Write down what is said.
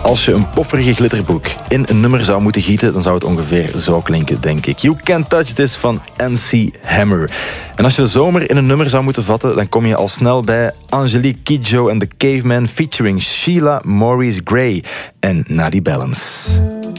Als je een pofferige glitterboek in een nummer zou moeten gieten, dan zou het ongeveer zo klinken, denk ik. You Can't Touch This van MC Hammer. En als je de zomer in een nummer zou moeten vatten, dan kom je al snel bij Angelique Kidjo en The Caveman featuring Sheila Maurice Gray en Nadie Balance.